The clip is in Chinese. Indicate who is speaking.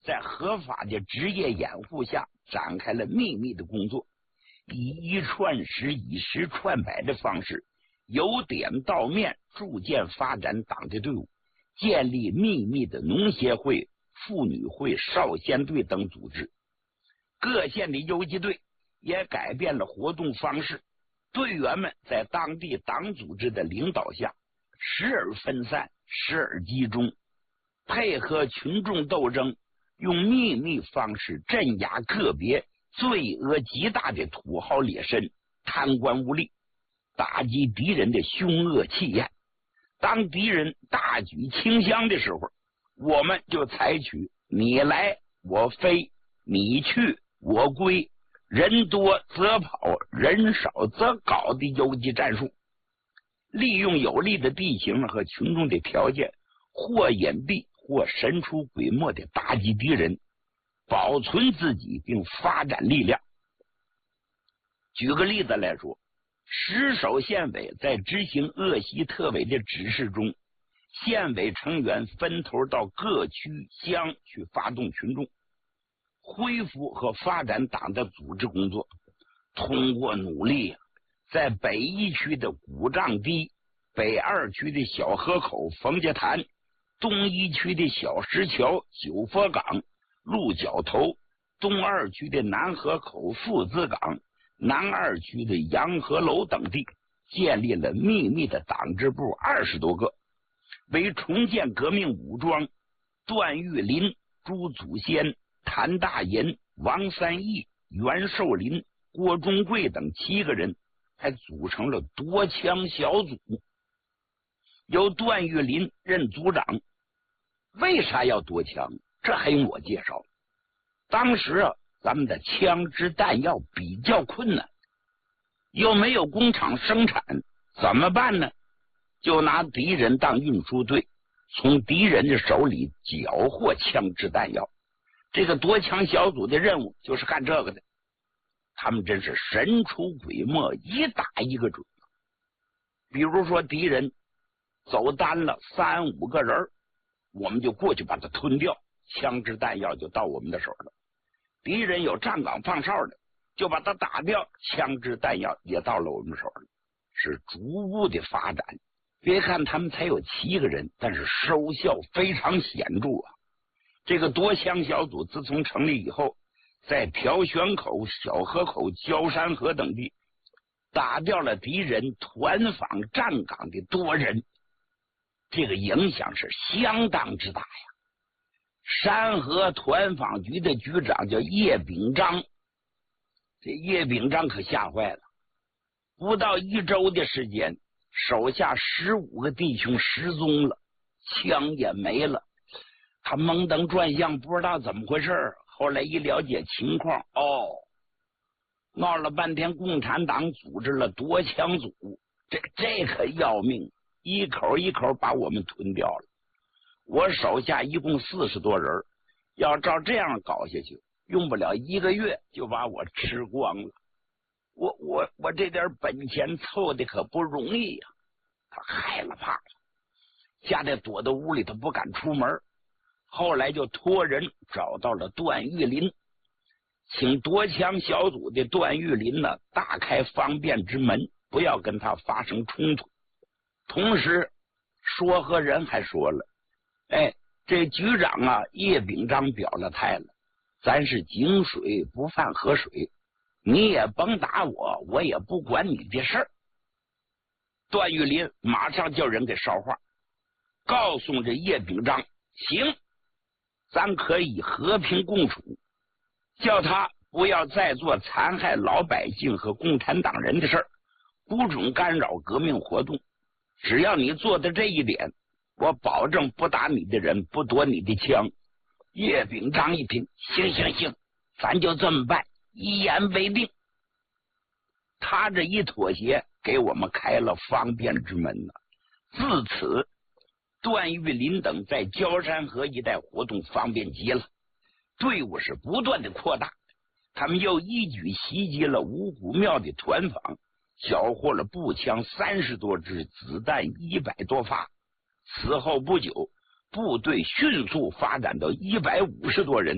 Speaker 1: 在合法的职业掩护下展开了秘密的工作，以一传十、以十传百的方式，由点到面，逐渐发展党的队伍，建立秘密的农协会、妇女会、少先队等组织。各县的游击队也改变了活动方式，队员们在当地党组织的领导下，时而分散，时而集中，配合群众斗争，用秘密方式镇压个别罪恶极大的土豪劣绅、贪官污吏，打击敌人的凶恶气焰。当敌人大举清乡的时候，我们就采取你来我飞，你去我归，人多则跑，人少则搞的游击战术，利用有利的地形和群众的条件，或隐蔽或神出鬼没的打击敌人，保存自己并发展力量。举个例子来说，石首县委在执行鄂西特委的指示中，县委成员分头到各区乡去发动群众，恢复和发展党的组织工作。通过努力，在北一区的古丈堤、北二区的小河口冯家潭、东一区的小石桥九佛岗、鹿角头、东二区的南河口父子岗、南二区的洋河楼等地，建立了秘密的党支部20多个，为重建革命武装段玉林、朱祖先、谭大银、王三义、袁寿林、郭忠贵等7个人，还组成了夺枪小组，由段玉林任组长。为啥要夺枪？这还用我介绍？当时咱们的枪支弹药比较困难，又没有工厂生产，怎么办呢？就拿敌人当运输队，从敌人的手里缴获枪支弹药。这个夺枪小组的任务就是干这个的，他们真是神出鬼没，一打一个准。比如说敌人走单了3、5个人，我们就过去把他吞掉，枪支弹药就到我们的手了。敌人有站岗放哨的，就把他打掉，枪支弹药也到了我们手了。是逐步的发展，别看他们才有7个人，但是收效非常显著啊。这个夺枪小组自从成立以后，在朴宣口、小河口、焦山河等地打掉了敌人团坊站岗的多人，这个影响是相当之大呀。山河团坊局的局长叫叶秉章，这叶秉章可吓坏了，不到1周的时间，手下15个弟兄失踪了，枪也没了。他懵登转向，不知道怎么回事。后来一了解情况，闹了半天共产党组织了夺枪组，这可要命，一口一口把我们吞掉了。我手下一共40多人，要照这样搞下去，用不了1个月就把我吃光了。我这点本钱凑的可不容易呀。他害了怕了，吓得躲到屋里头不敢出门。后来就托人找到了段玉林，请夺枪小组的段玉林呢大开方便之门，不要跟他发生冲突。同时说和人还说了，这局长啊叶秉章表了态了，咱是井水不犯河水，你也甭打我，我也不管你的事儿。段玉林马上叫人给捎话，告诉这叶秉章，行，咱可以和平共处，叫他不要再做残害老百姓和共产党人的事儿，不准干扰革命活动。只要你做的这一点，我保证不打你的人，不夺你的枪。叶秉章一听，行，咱就这么办，一言为定。他这一妥协，给我们开了方便之门了。自此段玉林等在焦山河一带活动方便极了，队伍是不断的扩大。他们又一举袭击了五谷庙的团坊，缴获了步枪30多支，子弹100多发。此后不久，部队迅速发展到150多人，